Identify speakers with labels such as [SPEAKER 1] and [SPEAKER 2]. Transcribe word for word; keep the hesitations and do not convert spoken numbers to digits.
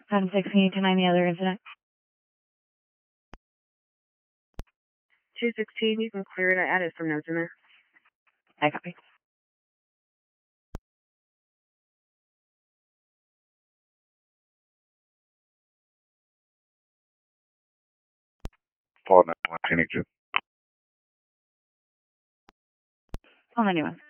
[SPEAKER 1] ten sixteen to nine, the other incident.
[SPEAKER 2] two sixteen, you can clear it. I added some notes in there.
[SPEAKER 1] I copy.
[SPEAKER 3] Paul nine one, Phoenix.
[SPEAKER 1] Oh, ninety-one.